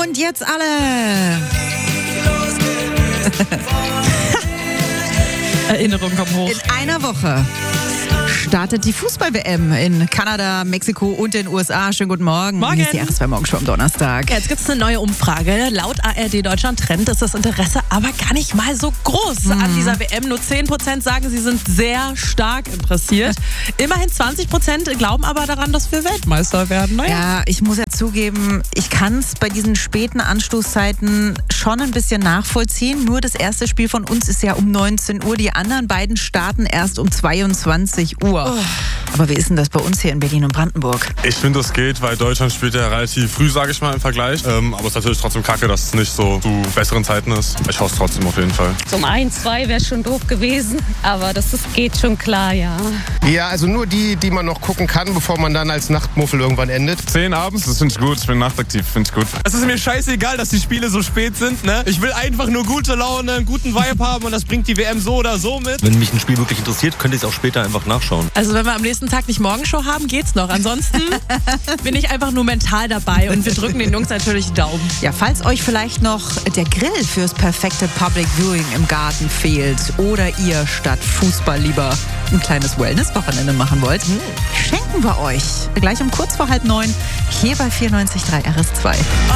Und jetzt alle. Erinnerungen kommen hoch. In einer Woche startet die Fußball-WM in Kanada, Mexiko und den USA. Schönen guten Morgen. Morgen. Hier ist die RS2 Morgenshow am Donnerstag. Jetzt gibt es eine neue Umfrage. Laut ARD Deutschland Trend ist das Interesse aber gar nicht mal so groß an dieser WM. Nur 10% sagen, sie sind sehr stark interessiert. Immerhin 20% glauben aber daran, dass wir Weltmeister werden. Naja. Ja, ich muss ja zugeben, ich kann es bei diesen späten Anstoßzeiten schon ein bisschen nachvollziehen. Nur das erste Spiel von uns ist ja um 19 Uhr. Die anderen beiden starten erst um 22 Uhr. Aber wie ist denn das bei uns hier in Berlin und Brandenburg? Ich finde, es geht, weil Deutschland spielt ja relativ früh, sage ich mal, im Vergleich. Aber es ist natürlich trotzdem kacke, dass es nicht so zu besseren Zeiten ist. Ich hoffe es trotzdem auf jeden Fall. Zum 1-2 wäre schon doof gewesen, aber geht schon klar, ja. Ja, also nur die man noch gucken kann, bevor man dann als Nachtmuffel irgendwann endet. 10 abends, das finde ich gut. Ich bin nachtaktiv, finde ich gut. Es ist mir scheißegal, dass die Spiele so spät sind. Ne? Ich will einfach nur gute Laune, einen guten Vibe haben und das bringt die WM so oder so mit. Wenn mich ein Spiel wirklich interessiert, könnte ich es auch später einfach nachschauen. Also wenn wir am nächsten Tag nicht Morgenshow haben, geht's noch. Ansonsten bin ich einfach nur mental dabei und wir drücken den Jungs natürlich die Daumen. Ja, falls euch vielleicht noch der Grill fürs perfekte Public Viewing im Garten fehlt oder ihr statt Fußball lieber ein kleines Wellness-Wochenende machen wollt, schenken wir euch gleich um kurz vor 8:30 hier bei 94.3 RS2.